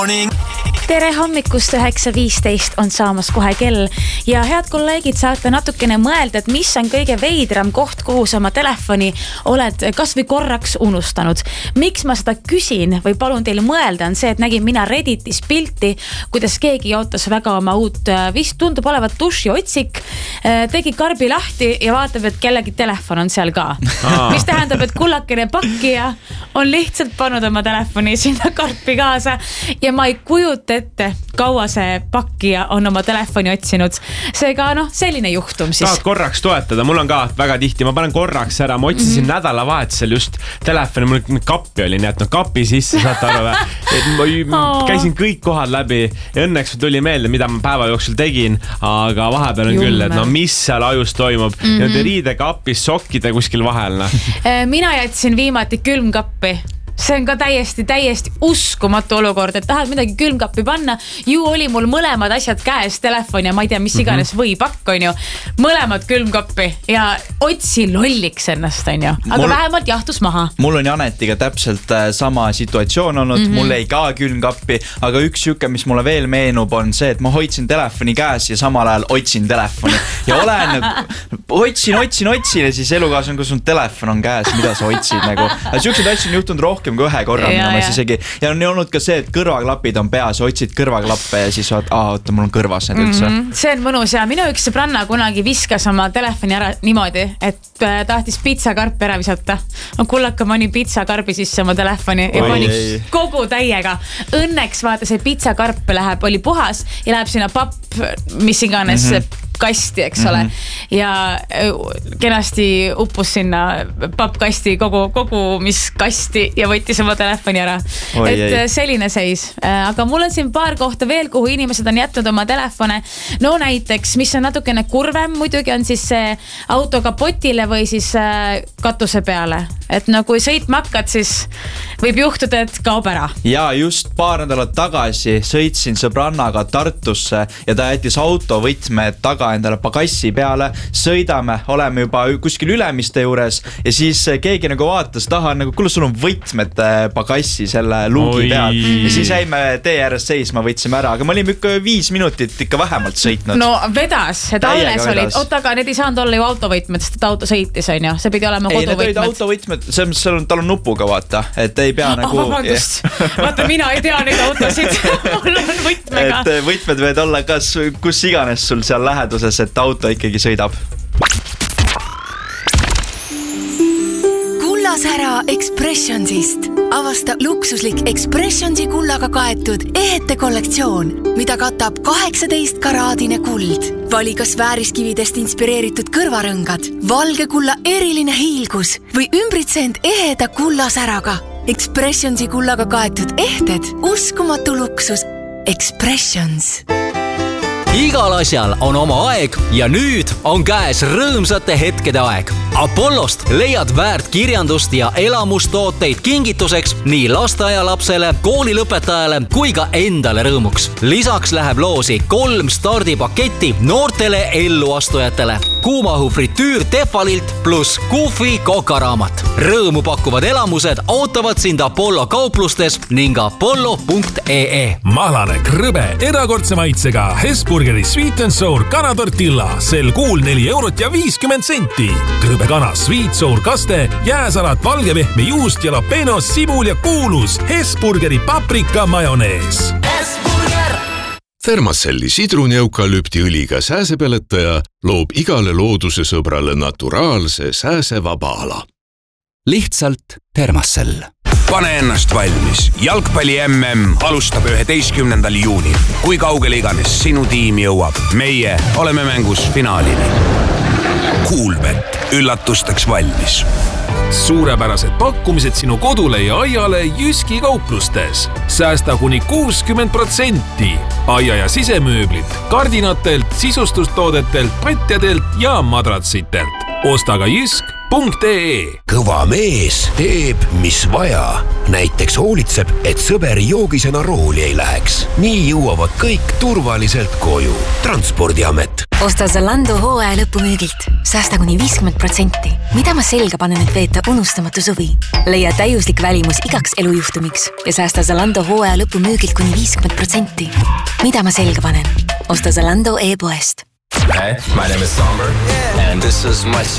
Tere hommikust 9.15 on saamas kohe kell ja head kolleegid, saate natukene mõelda, et mis on kõige veidram koht, kuhu sa oma telefoni oled kas või korraks unustanud. Miks ma seda küsin või palun teil mõelda on see, et nägin mina Redditis pilti, kuidas keegi ootas väga oma uut, vist tundub olevat dušiotsik, tegi karbi lahti ja vaatab, et kellegi telefon on seal ka. Mis tähendab, et kullakene pakkija on lihtsalt pannud oma telefoni sinna karpi kaasa ja ma ei kujuta ette, kaua see pakkija on oma telefoni otsinud. Seega selline juhtum siis. Tahad korraks toetada, mul on ka väga tihti, ma panen korraks ära, ma otsisin nädalavahetusel just telefoni, mul kappi oli, nii et kapi sisse, saate aru ma käisin kõik kohad läbi ja õnneks tuli meelde, mida ma päeva jooksul tegin, aga vahepeal on küll, et mis seal ajus toimub ja riidekapis sokkide kuskil vahel. Mina jätsin viimati külmkappi. See on ka täiesti uskumatu olukord, et tahad midagi külmkappi panna. Ju oli mul mõlemad asjad käes, telefon ja ma ei tea, mis iganes või pakk on ju. Mõlemad külmkappi ja otsi lolliks ennast on ju. Aga vähemalt jahtus maha. Mul on Janetiga täpselt sama situatsioon olnud. Mul ei ka külmkappi, aga üks siuke, mis mulle veel meenub, on see, et ma hoidsin telefoni käes ja samal ajal otsin telefoni. Ja olen otsin ja siis elukaaslane, kus on telefon on käes, mida sa otsid nagu. Aga siuksed asjad on juhtunud rohkem kui ühe korra. Ja on olnud ka see, et kõrvaklapid on peas, otsid kõrvaklappe ja siis oota, mul on kõrvas need üldse. See on mõnus ja minu üks sõbranna kunagi viskas oma telefoni ära niimoodi, et tahtis pitsakarpi ära visata. Kullaka pani pitsakarbi sisse oma telefoni ja pani kogu täiega. Õnneks vaata see pitsakarp oli puhas ja läheb sinna papp, mis iganes kasti, eks ole. Ja kenasti uppus sinna pappkasti kogu mis kasti ja võttis oma telefoni ära. Et selline seis. Aga mul on siin paar kohta veel, kuhu inimesed on jätnud oma telefone. No näiteks, mis on natukene kurvem, muidugi on siis see auto kapotile või siis katuse peale. Et kui sõitma hakkad, siis võib juhtuda, et kaob ära. Ja just paar nädalat tagasi sõitsin sõbrannaga Tartusse ja ta jättis autovõtmed taga endale pagassi peale. Sõidame, oleme juba kuskil Ülemiste juures ja siis keegi nagu vaatas taha, kuule, sul on võtmed pagassi selle luugi peal. Ja siis jäime tee ääres seisma, võtsime ära, aga me olime ikka 5 minutit ikka vähemalt sõitnud. No vedas, et alles olid. Oota, aga need ei saanud olla ju autovõtmed, sest et auto sõitis, on ju. See pidi olema koduvõtmed. Ei, need olid autovõtmed, tal on nupuga, vaata, et ei pea nagu... Vaata, mina ei tea neid autosid, mul on võtmega. Et võtmed võid olla kus iganes sul seal läheduses, et auto ikkagi sõidab. Kullasära Expressionsist. Avasta luksuslik Expressionsi kullaga kaetud ehete kollektsioon, mida katab 18-karaadine kuld. Vali kas vääriskividest inspireeritud kõrvarõngad, valge kulla eriline hiilgus või ümbritsend eheda kullasäraga. Expressionsi kullaga kaetud ehted, uskumatu luksus. Expressions. Igal asjal on oma aeg ja nüüd on käes rõõmsate hetkede aeg. Apollost leiad väärt kirjandust ja elamustooteid kingituseks nii lasteaialapsele, koolilõpetajale kui ka endale rõõmuks. Lisaks läheb loosi 3 stardipaketti noortele elluastujatele. Kuumahu fritüür Tefalilt pluss Kufi kokaraamat. Rõõmu pakkuvad elamused ootavad sind Apollo kauplustes ning apollo.ee. Mahlane krõbe erakordse maitsega Hesburgeri Sweet and Sour kanatortilla. Sel kuul 4 eurot ja 50 senti. Krõbe kana Sweet Sour kaste, jääsalat, valgepehme juust, jalapeno, sibul ja kuulus. Hesburgeri paprika majonees. Thermacelli sidruni-eukalüptiõliga sääsepeletaja loob igale looduse sõbrale naturaalse sääsevaba ala. Lihtsalt Thermacell. Pane ennast valmis. Jalgpalli MM alustab 11. juunil. Kui kaugele iganes sinu tiim jõuab, meie oleme mängus finaalini. Coolbet. Üllatusteks valmis. Suurepärased pakkumised sinu kodule ja aiale Jyski kauplustes. Säästa kuni 60%. Aia ja sisemööblit, kardinatelt, sisustustoodetelt, patjadelt ja madratsitelt. Osta ka jysk.ee. Kõva mees teeb, mis vaja. Näiteks hoolitseb, et sõberi joogisena rooli ei läheks. Nii jõuavad kõik turvaliselt koju. Transpordiamet. Osta Zalando hooaja lõpumüügilt. Säästa kuni 50%. Mida ma selga panen, et veeta unustamatu suvi? Leia täiuslik välimus igaks elujuhtumiks ja säästa Zalando hooaja lõpumüügilt kuni 50%. Mida ma selga panen? Osta Zalando e-poest. Hey, my name is Somber and this is my